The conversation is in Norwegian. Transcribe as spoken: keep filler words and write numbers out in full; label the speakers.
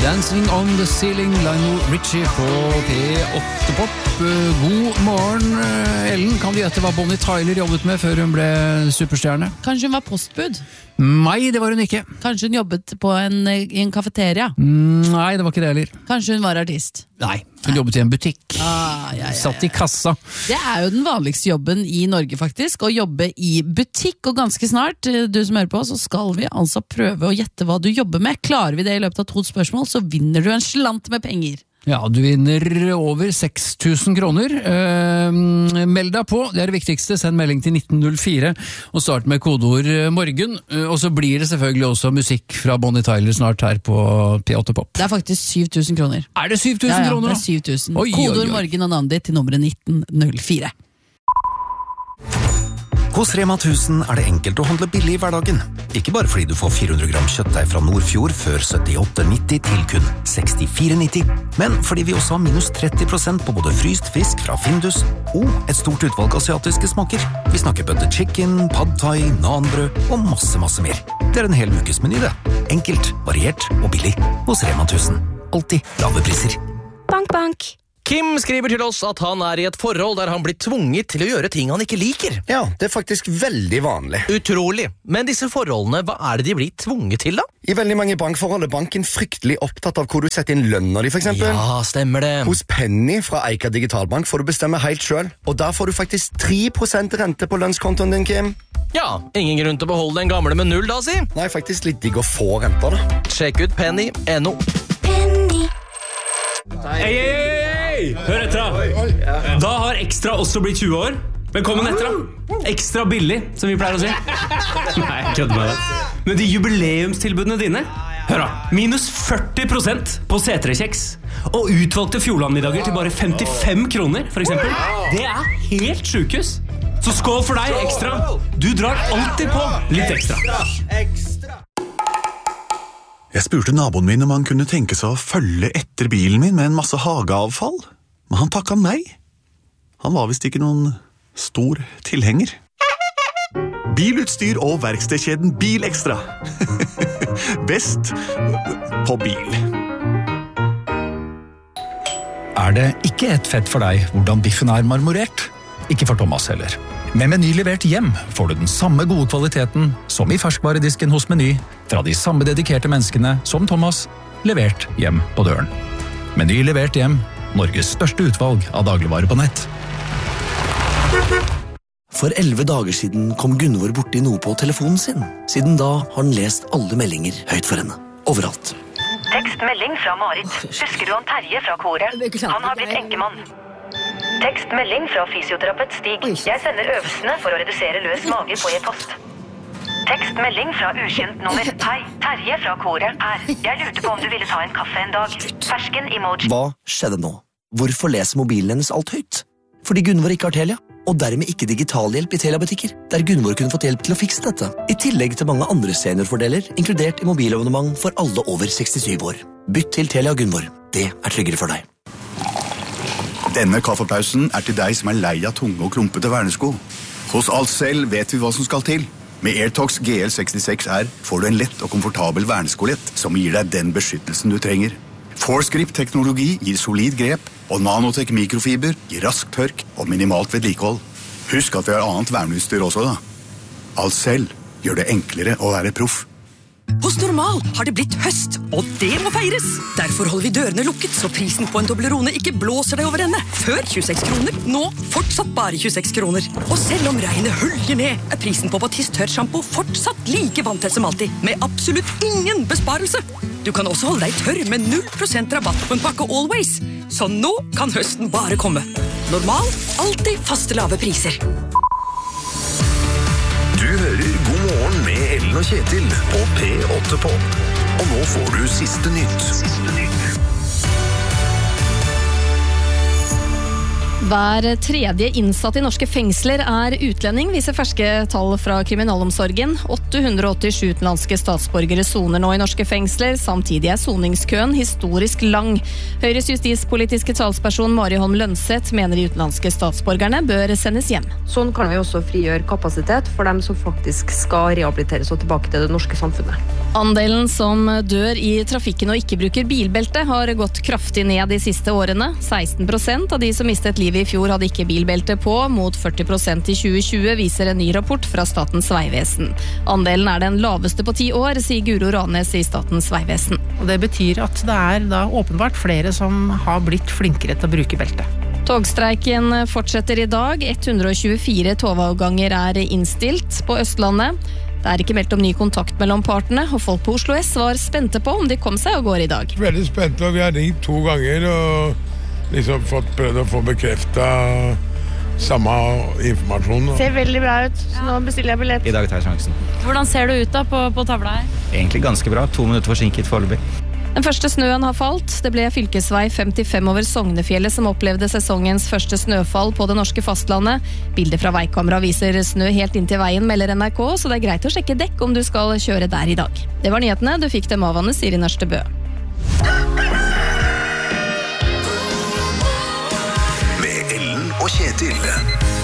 Speaker 1: Dancing on the Ceiling, Lionel Richie på P åtte Pop. God morgen, Ellen. Kan du gjette hva Bonnie Tyler jobbet med før hun ble superstjerne?
Speaker 2: Kanskje hun var postbud?
Speaker 1: Nei, det var hun ikke.
Speaker 2: Kanskje hun jobbet på en, i en kafeteria?
Speaker 1: Nei, det var ikke det heller.
Speaker 2: Kanskje hun var artist?
Speaker 1: Nei, hun jobbet i en butikk.
Speaker 2: Ah, ja, ja, ja.
Speaker 1: Satt i kassa.
Speaker 2: Det er jo den vanligste jobben i Norge faktisk, å jobbe i butikk, og ganske snart, du som hører på, så skal vi altså prøve å gjette hva du jobber med. Klarer vi det i løpet av to spørsmål, så vinner du en slant med penger. Ja,
Speaker 1: du vinner over seks tusen kroner. Eh, meld deg på, det er det viktigste. Send melding til nitten null fire og start med kodeord morgen. Eh, og så blir det selvfølgelig også musikk fra Bonnie Tyler snart her på P åtte Pop.
Speaker 2: Det er faktisk syv tusen kroner.
Speaker 1: Er det syv tusen
Speaker 2: ja, ja,
Speaker 1: kroner?
Speaker 2: Det er syv tusen. Kodeord morgen og navn ditt til nummeret nitten null fire.
Speaker 3: Hos Rema tusen er det enkelt å handle billig i hverdagen. Ikke bare fordi du får fire hundre gram kjøttdeig fra Nordfjord før syttiåtte nitti til kun sekstifire nitti, men fordi vi også har minus tretti prosent på både fryst fisk fra Findus og et stort utvalg asiatiske smaker. Vi snakker butter chicken, pad thai, nanbrød og masse, masse mer. Det er en hel ukesmeny det. Enkelt, variert og billig hos Rema tusen. Alltid lave priser.
Speaker 4: Bank, bank.
Speaker 5: Kim skriver til oss at han er i et forhold der han blir tvunget til å gjøre ting han ikke liker.
Speaker 6: Ja, det er faktisk veldig vanlig.
Speaker 5: Utrolig. Men disse forholdene, hva er det de blir tvunget til da?
Speaker 6: I veldig mange bankforhold er banken fryktelig opptatt av hvor du setter inn lønner de, for eksempel.
Speaker 5: Ja, stemmer det.
Speaker 6: Hos Penny fra Eika Digitalbank får du bestemme helt selv, og der får du faktisk tre prosent rente på lønnskontoen din, Kim.
Speaker 5: Ja, ingen grunn til å beholde den gamle med null da, si.
Speaker 6: Nei, faktisk litt digg å få renter da.
Speaker 5: Sjekk ut Penny punktum no.
Speaker 4: Penny.
Speaker 7: Hei, hei, hei! Hør etter da. Da har Ekstra også blitt tjue år. Velkommen etter da. Ekstra billig, som vi pleier å si. Nei, jeg kødder med det. Men de jubileumstilbudene dine, hør da, minus førti prosent på C tre kjeks. Og utvalgte Fjordlandmiddager til bare femtifem kroner, for eksempel. Det er helt sjukehus. Så skål for deg, Ekstra. Du drar alltid på litt ekstra.
Speaker 8: Jeg spurte naboen min om han kunne tenke seg å følge etter bilen min med en masse hageavfall, men han takket nei. Han var vist ikke noen stor tilhenger. Bilutstyr og verkstedkjeden Bilekstra. Best på bil.
Speaker 9: Er det ikke et fett for deg hvordan biffen er marmorert? Ikke for Thomas heller. Med Meny levert hjem får du den samme gode kvaliteten som i ferskvaredisken hos Meny, fra de samme dedikerte menneskene som Thomas, levert hjem på døren. Meny levert hjem, Norges største utvalg av dagligvarer på nett.
Speaker 10: For elleve dager siden kom Gunvor borti noe på telefonen sin. Siden da har han lest alle meldinger høyt for henne. Overalt.
Speaker 11: Tekstmelding fra Marit. Husker du han Terje fra koret? Han har blitt enkemann. Tekstmelding fra fysioterapeut Stig. Jeg sender øvelsene for å redusere løs mage på e-post. Tekstmelding fra ukjent nummer. Hei, Terje fra koret her. Jeg lurte på om du ville ta en kaffe en dag. Fersken emoji.
Speaker 10: Hva skjedde nå? Hvorfor leser mobilen hennes alt høyt? Fordi Gunvor ikke har Telia, og dermed ikke digitalhjelp i Telia-butikker, der Gunvor kunne fått hjelp til å fikse dette. I tillegg til mange andre seniorfordeler, inkludert i mobilabonnement for alle over sekstisju år. Bytt til Telia Gunvor. Det er tryggere for deg.
Speaker 8: Denne kaffepausen er til deg som er lei av tunge og klumpete vernesko. Hos Alcel vet vi hva som skal til. Med Airtox G L sekstiseks R får du en lett og komfortabel verneskolett som gir deg den beskyttelsen du trenger. Forescript-teknologi gir solid grep, og Nanotech mikrofiber gir rask tørk og minimalt vedlikehold. Husk at vi har annet verneutstyr også da. Alcel gjør det enklere å være proff.
Speaker 12: Hos Normal har det blitt høst, og det må feires. Derfor holder vi dørene lukket, så prisen på en Toblerone ikke blåser deg over ende. Før tjueseks kroner, nå fortsatt bare tjueseks kroner. Og selv om regnet hølger ned, er prisen på Batiste tørrshampoo fortsatt like vanntett som alltid, med absolutt ingen besparelse. Du kan også holde deg tørr med null prosent rabatt på en pakke Always. Så nå kan høsten bare komme. Normal, alltid faste lave priser.
Speaker 3: Du hører God morgen med Ellen og Kjetil på P åtte på. Og nå får du siste nytt.
Speaker 13: Hver tredje innsatt i norske fengsler er utlending, viser ferske tall fra kriminalomsorgen. åtte hundre og åttisju utenlandske statsborgere soner nå i norske fengsler, samtidig er soningskøen historisk lang. Høyres justispolitiske talsperson Mari Holm Lønseth mener de utenlandske statsborgerne bør sendes hjem.
Speaker 14: Sånn kan vi også frigjøre kapasitet for dem som faktisk skal rehabiliteres og tilbake til det norske samfunnet.
Speaker 13: Andelen som dør i trafikken og ikke bruker bilbelte har gått kraftig ned de siste årene. seksten prosent av de som mistet livet i fjor hadde ikke bilbelte på, mot førti prosent i tjue tjue, viser en ny rapport fra Statens Vegvesen. Andelen er den laveste på ti år, sier Guro Ranes i Statens Vegvesen.
Speaker 15: Og det betyr at det er da åpenbart flere som har blitt flinkere til å bruke belte.
Speaker 13: Togstreiken fortsetter i dag. ett hundre og tjuefire togavganger er innstilt på Østlandet. Det er ikke meldt om ny kontakt mellom partene, og folk på Oslo S var spente på om de kom seg av gårde i dag.
Speaker 16: Veldig spente, og vi har ringt to ganger og liksom fått prøvd å få bekreftet samme informasjon.
Speaker 17: Det ser veldig bra ut, så nå bestiller jeg billett.
Speaker 18: I dag tar jeg sjansen.
Speaker 17: Hvordan ser du ut da på, på tavla her?
Speaker 18: Egentlig ganske bra, to minutter forsinket foreløpig.
Speaker 13: Den første snøen har falt. Det ble fylkesvei femtifem over Sognefjellet som opplevde sesongens første snøfall på det norske fastlandet. Bilder fra veikamera viser snø helt inn til veien, melder N R K, så det er greit å sjekke dekk om du skal kjøre der i dag. Det var nyhetene. Du fikk dem av Anne Siri Nørstebø.
Speaker 19: Med Ellen og Kjetil.